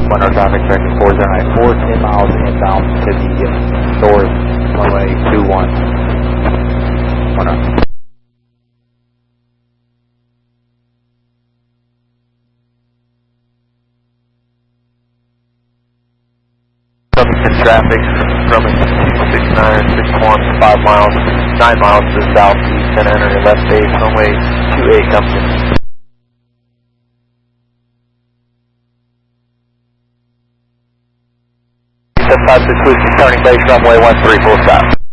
One our traffic director 409, 10 miles inbound to the north, runway 21. 10. Traffic from 269, 61, 5 miles, 9 miles to the southeast, and enter your left base, runway 28 comes in. 756 Whiskey, starting base, runway 13 full stop.